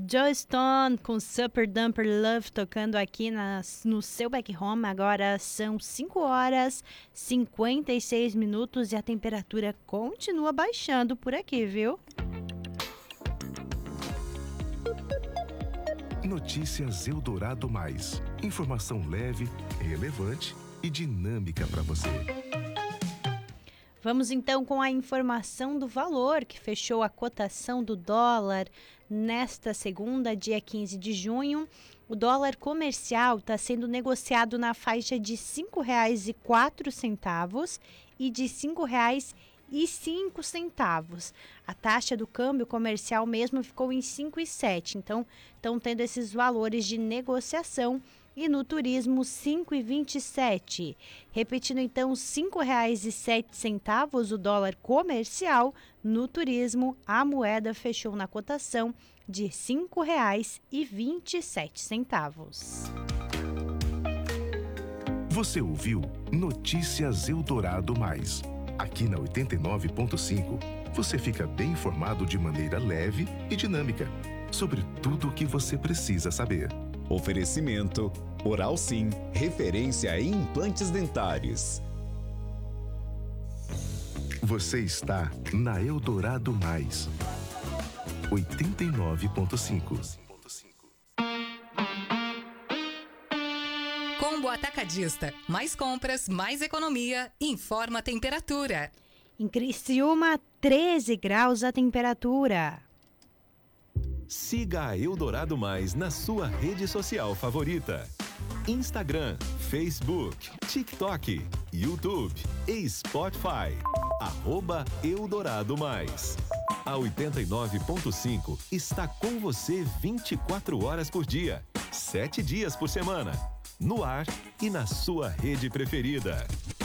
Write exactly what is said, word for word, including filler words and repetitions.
Joe Stone com Super Dumper Love tocando aqui na, no seu back home. Agora são cinco horas e cinquenta e seis minutos e a temperatura continua baixando por aqui, viu? Notícias Eldorado Mais. Informação leve, relevante e dinâmica para você. Vamos então com a informação do valor que fechou a cotação do dólar nesta segunda, dia quinze de junho. O dólar comercial está sendo negociado na faixa de cinco reais e quatro centavos e de cinco reais e cinco centavos. A taxa do câmbio comercial mesmo ficou em cinco reais e sete centavos. Então, estão tendo esses valores de negociação. E no turismo, cinco reais e vinte e sete centavos. Repetindo então, cinco reais e sete centavos o dólar comercial. No turismo, a moeda fechou na cotação de cinco reais e vinte e sete centavos. Você ouviu Notícias Eldorado Mais. Aqui na oitenta e nove ponto cinco, você fica bem informado de maneira leve e dinâmica sobre tudo o que você precisa saber. Oferecimento Oral Sim, referência em implantes dentários. Você está na Eldorado Mais, oitenta e nove ponto cinco. Combo Atacadista. Mais compras, mais economia. Informa a temperatura. Em Criciúma, treze graus a temperatura. Siga a Eldorado Mais na sua rede social favorita. Instagram, Facebook, TikTok, YouTube e Spotify. Arroba Eldorado Mais. A oitenta e nove ponto cinco está com você vinte e quatro horas por dia, sete dias por semana. No ar e na sua rede preferida.